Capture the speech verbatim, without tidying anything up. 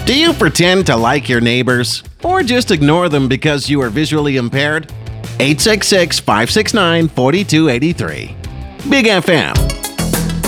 Do you pretend to like your neighbors or just ignore them because you are visually impaired? eight six six, five six nine, four two eight three. Big F M.